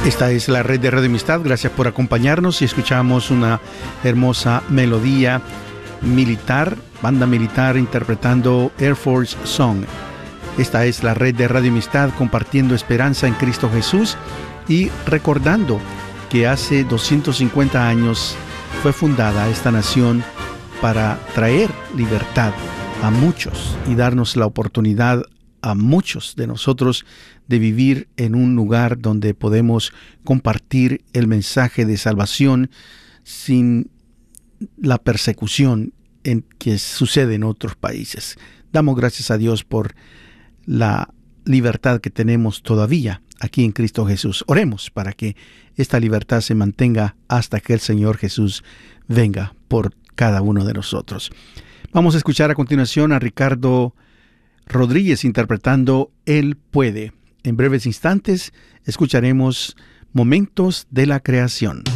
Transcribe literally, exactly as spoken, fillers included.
Esta es la red de Radio Amistad. Gracias por acompañarnos y escuchamos una hermosa melodía militar, banda militar interpretando Air Force Song. Esta es la red de Radio Amistad, compartiendo esperanza en Cristo Jesús y recordando que hace doscientos cincuenta años fue fundada esta nación para traer libertad a muchos y darnos la oportunidad a muchos de nosotros de vivir en un lugar donde podemos compartir el mensaje de salvación sin la persecución en que sucede en otros países. Damos gracias a Dios por la libertad que tenemos todavía aquí en Cristo Jesús. Oremos para que esta libertad se mantenga hasta que el Señor Jesús venga por cada uno de nosotros. Vamos a escuchar a continuación a Ricardo Rodríguez interpretando Él puede. En breves instantes escucharemos Momentos de la Creación.